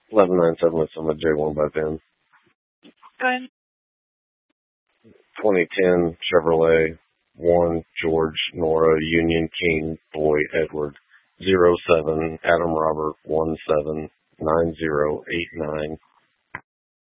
1197 with some J1 by Ben. Go ahead. 2010 Chevrolet 1 George Nora Union King Boy Edward 07 Adam Robert 179089